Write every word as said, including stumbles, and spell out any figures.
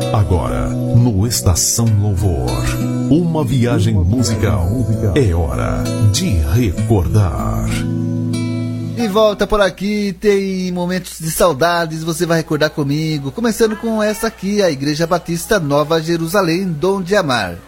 Agora, no Estação Louvor, uma viagem musical. É hora de recordar. De volta por aqui, tem momentos de saudades, você vai recordar comigo. Começando com essa aqui, a Igreja Batista Nova Jerusalém, Dom de Amar.